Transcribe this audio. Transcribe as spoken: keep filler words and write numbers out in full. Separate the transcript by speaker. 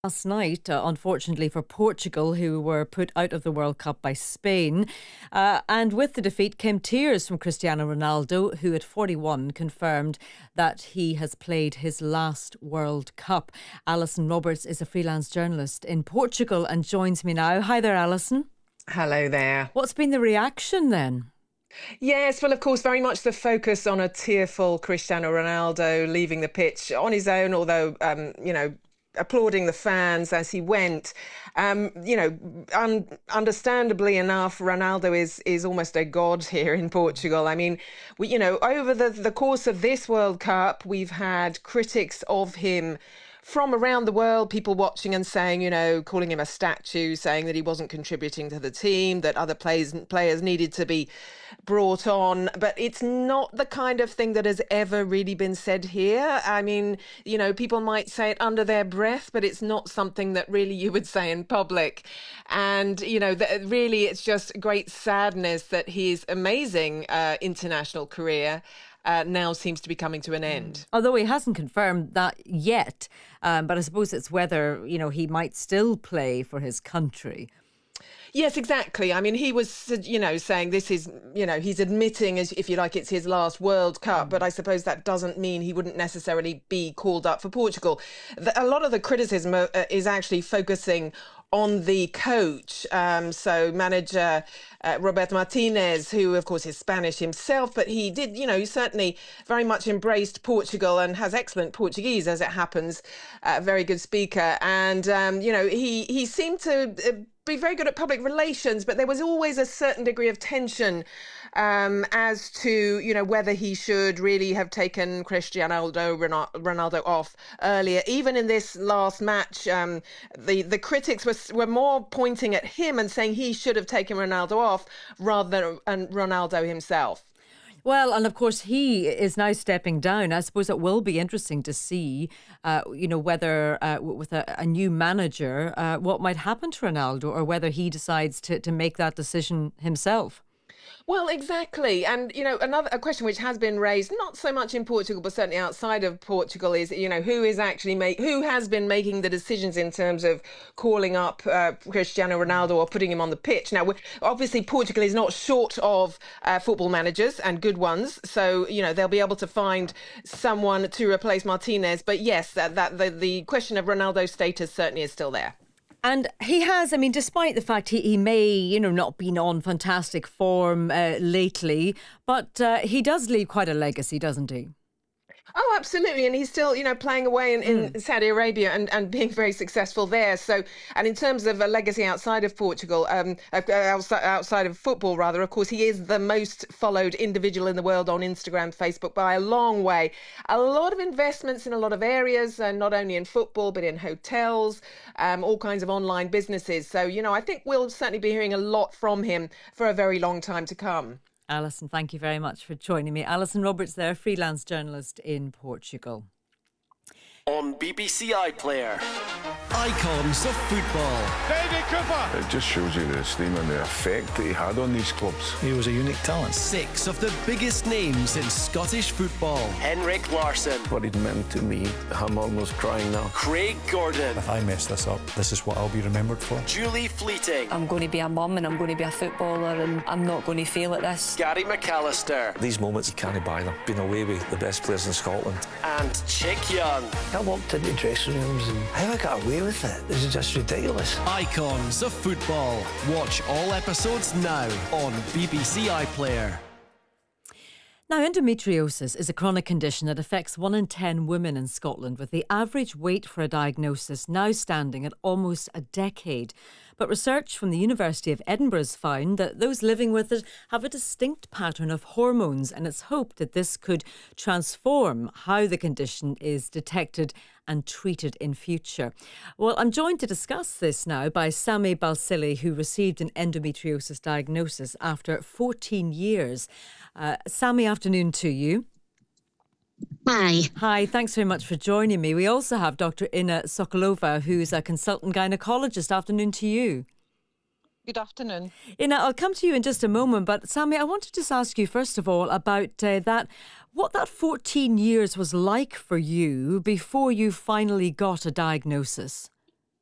Speaker 1: Last night, uh, unfortunately for Portugal, who were put out of the World Cup by Spain. Uh, and with the defeat came tears from Cristiano Ronaldo, who at forty-one confirmed that he has played his last World Cup. Alison Roberts is a freelance journalist in Portugal and joins me now. Hi there, Alison.
Speaker 2: Hello there.
Speaker 1: What's been the reaction then?
Speaker 2: Yes, well, of course, very much the focus on a tearful Cristiano Ronaldo leaving the pitch on his own, although, um, you know, applauding the fans as he went. Um, you know, un- understandably enough, Ronaldo is is almost a god here in Portugal. I mean, we, you know, over the, the course of this World Cup, we've had critics of him from around the world, people watching and saying, you know, calling him a statue, saying that he wasn't contributing to the team, that other players players needed to be brought on. But it's not the kind of thing that has ever really been said here. I mean, you know, people might say it under their breath, but it's not something that really you would say in public. And, you know, th- really, it's just great sadness that his amazing uh, international career Uh, now seems to be coming to an end.
Speaker 1: Although he hasn't confirmed that yet, um, but I suppose it's whether, you know, he might still play for his country.
Speaker 2: Yes, exactly. I mean, he was, you know, saying this is, you know, he's admitting, as if you like, it's his last World Cup, but I suppose that doesn't mean he wouldn't necessarily be called up for Portugal. The, a lot of the criticism uh, is actually focusing on the coach. Um, so manager uh, Roberto Martinez, who of course is Spanish himself, but he did, you know, he certainly very much embraced Portugal and has excellent Portuguese, as it happens, a very good speaker. And, um, you know, he, he seemed to uh, be very good at public relations, but there was always a certain degree of tension um, as to, you know, whether he should really have taken Cristiano Ronaldo off earlier. Even in this last match, um, the, the critics were, were more pointing at him and saying he should have taken Ronaldo off rather than Ronaldo himself.
Speaker 1: Well, and of course, he is now stepping down. I suppose it will be interesting to see, uh, you know, whether uh, with a, a new manager, uh, what might happen to Ronaldo, or whether he decides to, to make that decision himself.
Speaker 2: Well, exactly. And, you know, another a question which has been raised, not so much in Portugal, but certainly outside of Portugal, is, you know, who is actually make who has been making the decisions in terms of calling up uh, Cristiano Ronaldo or putting him on the pitch. Now, obviously, Portugal is not short of uh, football managers, and good ones. So, you know, they'll be able to find someone to replace Martinez. But yes, that, that the, the question of Ronaldo's status certainly is still there.
Speaker 1: And he has, I mean, despite the fact he, he may, you know, not been on fantastic form uh, lately, but uh, he does leave quite a legacy, doesn't he?
Speaker 2: Oh, absolutely. And he's still, you know, playing away in, in mm. Saudi Arabia and, and being very successful there. So, and in terms of a legacy outside of Portugal, um, outside, outside of football, rather, of course, he is the most followed individual in the world on Instagram, Facebook by a long way. A lot of investments in a lot of areas, uh, not only in football, but in hotels, um, all kinds of online businesses. So, you know, I think we'll certainly be hearing a lot from him for a very long time to come.
Speaker 1: Alison, thank you very much for joining me. Alison Roberts there, freelance journalist in Portugal.
Speaker 3: On B B C iPlayer, Icons of Football.
Speaker 4: David Cooper.
Speaker 5: It just shows you the esteem and the effect that he had on these clubs.
Speaker 4: He was a unique talent.
Speaker 3: Six of the biggest names in Scottish football. Henrik Larsson.
Speaker 5: What it meant to me, I'm almost crying now.
Speaker 3: Craig Gordon.
Speaker 4: If I mess this up, this is what I'll be remembered for.
Speaker 3: Julie Fleeting.
Speaker 6: I'm going to be a mum and I'm going to be a footballer and I'm not going to fail at this.
Speaker 3: Gary McAllister.
Speaker 7: These moments, you can't buy them. Been away with the best players in Scotland.
Speaker 3: And Chick Young.
Speaker 8: I walked into dressing rooms and how I got away with it. This is just ridiculous.
Speaker 3: Icons of Football. Watch all episodes now on B B C iPlayer.
Speaker 1: Now, endometriosis is a chronic condition that affects one in ten women in Scotland, with the average wait for a diagnosis now standing at almost a decade. But research from the University of Edinburgh has found that those living with it have a distinct pattern of hormones, and it's hoped that this could transform how the condition is detected and treated in future. Well, I'm joined to discuss this now by Sami Balsillie, who received an endometriosis diagnosis after fourteen years. Uh, Sami, afternoon to you.
Speaker 9: Hi.
Speaker 1: Hi, thanks very much for joining me. We also have Doctor Ina Sokolova, who's a consultant gynaecologist. Afternoon to you.
Speaker 10: Good afternoon.
Speaker 1: Ina, I'll come to you in just a moment, but Sami, I want to just ask you first of all about uh, that, what that fourteen years was like for you before you finally got a diagnosis.